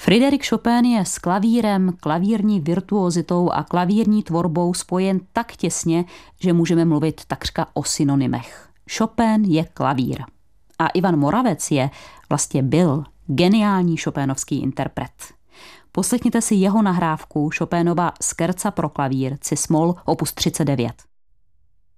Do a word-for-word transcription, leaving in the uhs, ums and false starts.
Frédéric Chopin je s klavírem, klavírní virtuózitou a klavírní tvorbou spojen tak těsně, že můžeme mluvit takřka o synonymech. Chopin je klavír. A Ivan Moravec je, vlastně byl, geniální chopinovský interpret. Poslechněte si jeho nahrávku Chopinova Scherza pro klavír cis-moll opus třicet devět.